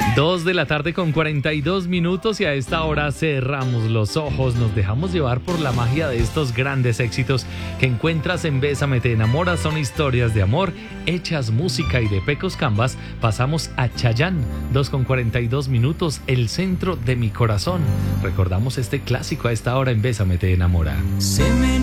2:42 y a esta hora cerramos los ojos, nos dejamos llevar por la magia de estos grandes éxitos que encuentras en Bésame te enamora. Son historias de amor hechas música, y de Pecos Canvas pasamos a Chayanne. 2:42, el centro de mi corazón. Recordamos este clásico a esta hora en Bésame te enamora.